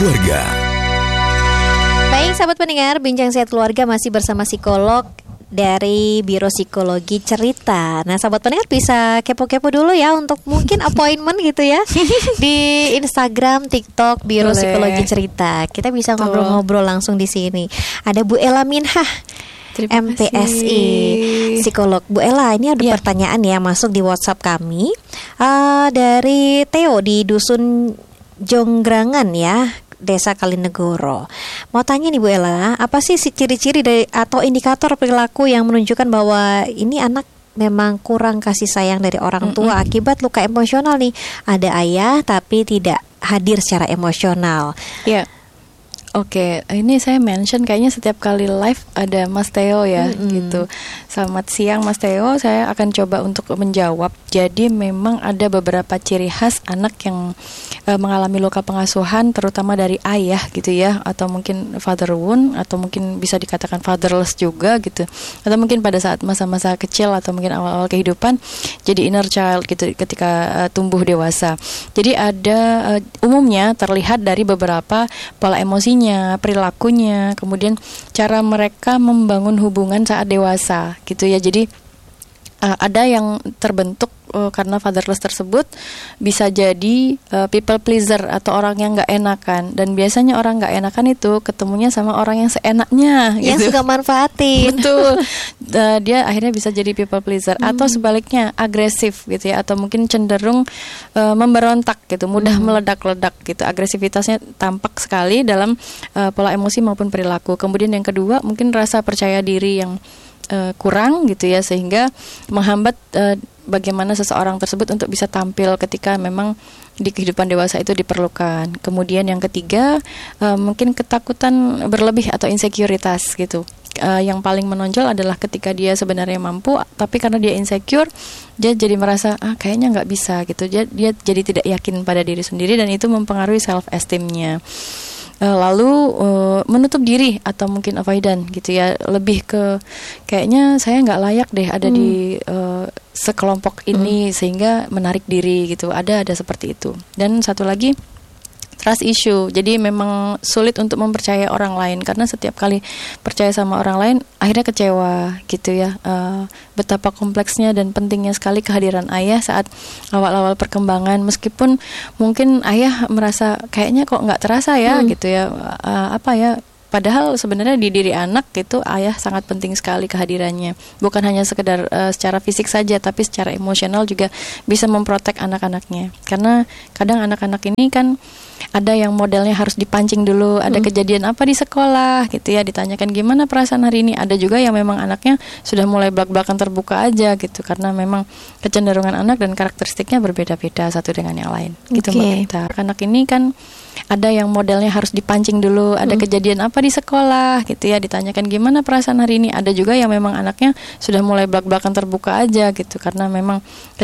Keluarga. Baik sahabat pendengar, Bincang Sehat Keluarga masih bersama psikolog dari Biro Psikologi Cerita. Nah sahabat pendengar bisa kepo-kepo dulu ya untuk mungkin appointment gitu ya di Instagram, TikTok Biro Boleh. Psikologi Cerita. Kita bisa ngobrol-ngobrol langsung di sini. Ada Bu Ella Minhah, Terima MPSI, kasih. psikolog. Bu Ella, ini ada Ya. pertanyaan ya masuk di WhatsApp kami dari Theo di Dusun Jonggrangan ya, Desa Kalinegoro. Mau tanya nih Bu Ella, apa sih ciri-ciri dari atau indikator perilaku yang menunjukkan bahwa ini anak memang kurang kasih sayang dari orang tua akibat luka emosional nih? Ada ayah tapi tidak hadir secara emosional. Ya. Oke, ini saya mention kayaknya setiap kali live ada Mas Theo ya, gitu. Selamat siang Mas Theo, saya akan coba untuk menjawab. Jadi memang ada beberapa ciri khas anak yang mengalami luka pengasuhan, terutama dari ayah gitu ya, atau mungkin father wound, atau mungkin bisa dikatakan fatherless juga gitu, atau mungkin pada saat masa-masa kecil atau mungkin awal-awal kehidupan, jadi inner child gitu ketika tumbuh dewasa. Jadi ada umumnya terlihat dari beberapa pola emosinya, perilakunya, kemudian cara mereka membangun hubungan saat dewasa gitu ya. Jadi ada yang terbentuk karena fatherless tersebut, bisa jadi people pleaser atau orang yang nggak enakan, dan biasanya orang nggak enakan itu ketemunya sama orang yang seenaknya Yang gitu. suka manfaatin. Betul. Dia akhirnya bisa jadi people pleaser atau sebaliknya agresif gitu ya, atau mungkin cenderung memberontak gitu, mudah meledak-ledak gitu. Agresivitasnya tampak sekali dalam pola emosi maupun perilaku. Kemudian yang kedua mungkin rasa percaya diri yang kurang gitu ya, sehingga menghambat bagaimana seseorang tersebut untuk bisa tampil ketika memang di kehidupan dewasa itu diperlukan. Kemudian yang ketiga mungkin ketakutan berlebih atau insekuritas gitu. Yang paling menonjol adalah ketika dia sebenarnya mampu, tapi karena dia insecure, dia jadi merasa kayaknya nggak bisa gitu. Dia jadi tidak yakin pada diri sendiri, dan itu mempengaruhi self esteemnya. Lalu menutup diri atau mungkin avoidant gitu ya, lebih ke kayaknya saya nggak layak deh ada di sekelompok ini, sehingga menarik diri gitu. Ada seperti itu. Dan satu lagi, trust issue. Jadi memang sulit untuk mempercayai orang lain, karena setiap kali percaya sama orang lain akhirnya kecewa gitu ya. Betapa kompleksnya dan pentingnya sekali kehadiran ayah saat awal-awal perkembangan, meskipun mungkin ayah merasa kayaknya kok nggak terasa ya gitu ya, padahal sebenarnya di diri anak itu ayah sangat penting sekali kehadirannya. Bukan hanya sekedar secara fisik saja, tapi secara emosional juga bisa memprotek anak-anaknya. Karena kadang anak-anak ini kan ada yang modelnya harus dipancing dulu, ada kejadian apa di sekolah gitu ya, ditanyakan gimana perasaan hari ini. Ada juga yang memang anaknya sudah mulai belak-belakan terbuka aja gitu, karena memang kecenderungan anak dan karakteristiknya berbeda-beda satu dengan yang lain gitu Mbak Gita. Anak ini kan ada yang modelnya harus dipancing dulu, ada kejadian apa di sekolah gitu ya, ditanyakan gimana perasaan hari ini. Ada juga yang memang anaknya sudah mulai belak-belakan terbuka aja gitu, karena memang